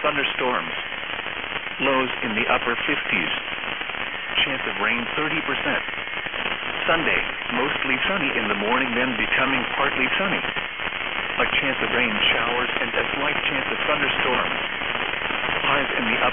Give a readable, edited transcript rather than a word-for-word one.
thunderstorms. Lows in the upper 50s. Chance of rain 30%. Sunday, mostly sunny in the morning, then becoming partly sunny. A chance of rain showers and a slight chance of thunderstorms. Highs in the upper